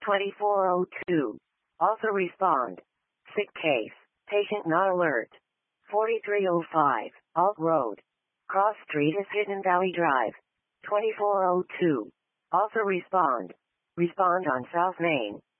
2402. Also respond. Sick case. Patient not alert. 4305. Alt Road. Cross Street is Hidden Valley Drive. 2402. Also respond. Respond on South Main.